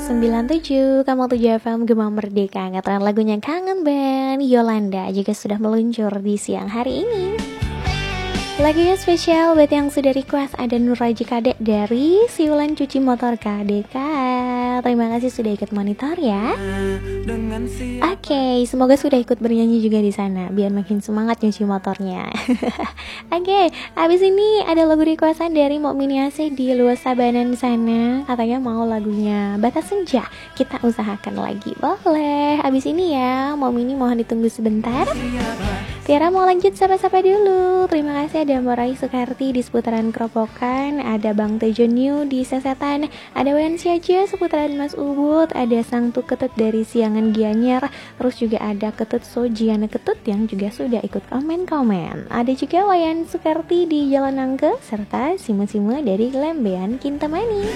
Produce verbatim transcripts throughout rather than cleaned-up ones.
sembilan tujuh Kamu tujuh F M Gema Merdeka. Ngatakan lagunya Kangen Band Yolanda juga sudah meluncur di siang hari ini. Lagunya spesial buat yang sudah request. Ada Nur Raji Kadek dari Siulan Cuci Motor K D K. Terima kasih sudah ikut monitor ya. Oke, okay, semoga sudah ikut bernyanyi juga di sana biar makin semangat nyuci motornya. Oke, okay, abis ini ada lagu requestan dari Mok Miniase di luar Sabanan sana. Katanya mau lagunya Batas Senja. Kita usahakan lagi, boleh. Abis ini ya, Mok Mini mohon ditunggu sebentar. Tiara mau lanjut sapa-sapa dulu. Terima kasih ada Mbak Rai Soekarti di seputaran Keropokan, ada Bang Tejo New di Sesetan, ada Wen Siaja seputaran Mas Ubud, ada Sang Tu Ketut dari Siangan Gianyar, terus juga ada Ketut Sojiana Ketut yang juga sudah ikut komen-komen. Ada juga Wayan Soekarti di Jalan Nangke, serta Sime-Sime dari Lembean Kintamani.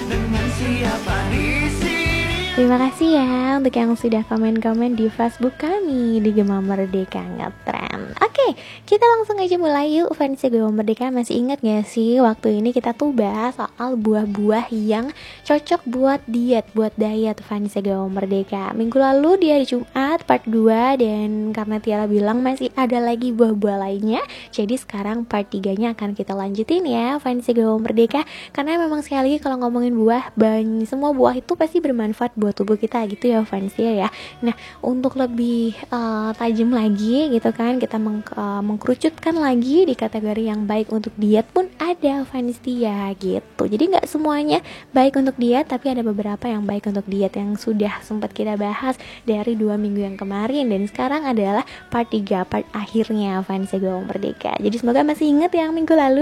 Terima kasih ya untuk yang sudah komen-komen di Facebook kami di Gema Merdeka Ngetrend. Oke, kita langsung aja mulai yuk. Fans Gema Merdeka, masih ingat gak sih waktu ini kita tuh bahas soal buah-buah yang cocok buat diet, buat diet fans Gema Merdeka. Minggu lalu di hari Jumat part dua, dan karena Tiara bilang masih ada lagi buah-buah lainnya, jadi sekarang part tiga-nya akan kita lanjutin ya fans Gema Merdeka. Karena memang sekali lagi kalau ngomongin buah, banyak, semua buah itu pasti bermanfaat buat tubuh kita gitu ya fans ya. Nah, untuk lebih uh, tajam lagi gitu kan, kita meng, uh, mengkerucutkan lagi di kategori yang baik untuk diet pun ada fans ya gitu. Jadi nggak semuanya baik untuk diet, tapi ada beberapa yang baik untuk diet yang sudah sempat kita bahas dari dua minggu yang kemarin, dan sekarang adalah part tiga, part akhirnya fans Gema Merdeka. Jadi semoga masih ingat yang minggu lalu.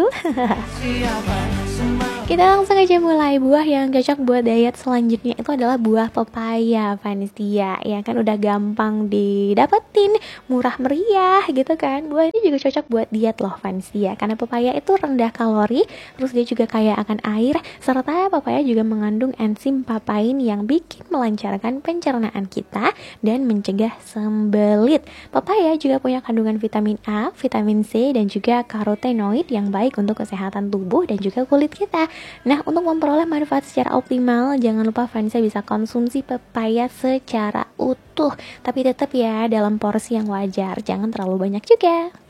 Kita langsung aja mulai. Buah yang cocok buat diet selanjutnya itu adalah buah pepaya Vanistia. Ya kan udah gampang didapetin, murah meriah gitu kan. Buah ini juga cocok buat diet loh Vanistia, karena pepaya itu rendah kalori, terus dia juga kaya akan air, serta pepaya juga mengandung enzim papain yang bikin melancarkan pencernaan kita dan mencegah sembelit. Pepaya juga punya kandungan vitamin A, vitamin C, dan juga karotenoid yang baik untuk kesehatan tubuh dan juga kulit kita. Nah, untuk memperoleh manfaat secara optimal, jangan lupa Vanessa bisa konsumsi pepaya secara utuh, tapi tetap ya dalam porsi yang wajar, jangan terlalu banyak juga.